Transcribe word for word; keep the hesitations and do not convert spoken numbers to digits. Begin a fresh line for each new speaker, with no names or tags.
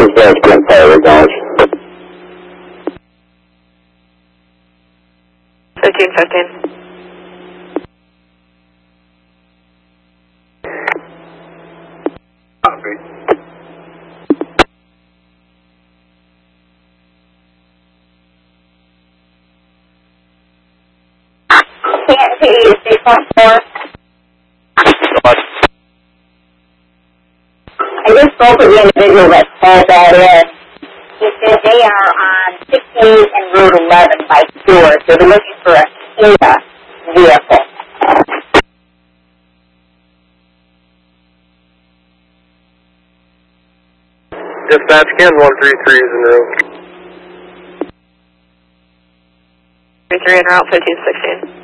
Dispatch, Kent Fire, acknowledge.
Thirteen fifteen.
Copy.
Can't hear you, six point four. I just spoke with the individual that called that in. He said they are on sixty-eight and Route eleven by Stewart. They're looking for a Kia vehicle.
Dispatch, Ken one three three is en route.
three three en route, fifteen sixteen.